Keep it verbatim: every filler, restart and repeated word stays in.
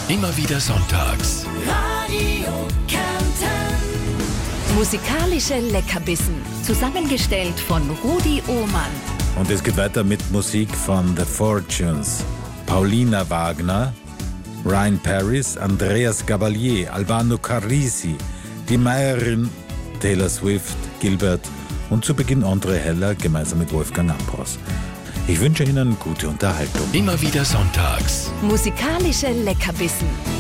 Immer wieder sonntags. Radio Kärnten. Musikalische Leckerbissen. Zusammengestellt von Rudi Ohmann. Und es geht weiter mit Musik von The Fortunes, Paulina Wagner, Ryan Paris, Andreas Gabalier, Albano Carrisi, die Meierin, Taylor Swift, Gilbert und zu Beginn André Heller gemeinsam mit Wolfgang Ambros. Ich wünsche Ihnen gute Unterhaltung. Immer wieder sonntags. Musikalische Leckerbissen.